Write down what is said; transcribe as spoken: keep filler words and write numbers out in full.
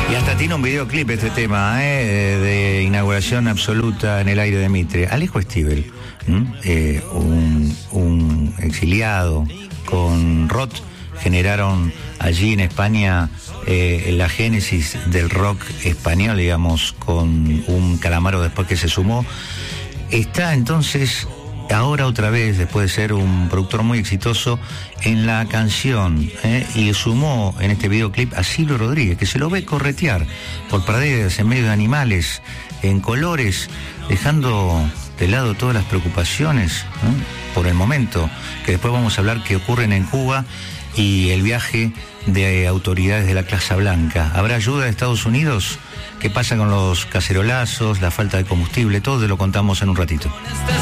Y hasta tiene un videoclip este tema, ¿eh? de inauguración absoluta en el aire de Mitre. Alejo Stivel, eh, un, un exiliado con Roth, generaron allí en España eh, la génesis del rock español, digamos, con un Calamaro después que se sumó. Está entonces ahora otra vez, después de ser un productor muy exitoso, en la canción, ¿eh? y sumó en este videoclip a Silvio Rodríguez, que se lo ve corretear por praderas en medio de animales, en colores, dejando de lado todas las preocupaciones, ¿eh? por el momento, que después vamos a hablar que ocurren en Cuba, y el viaje de autoridades de la Casa Blanca. ¿Habrá ayuda de Estados Unidos? ¿Qué pasa con los cacerolazos, la falta de combustible? Todo te lo contamos en un ratito.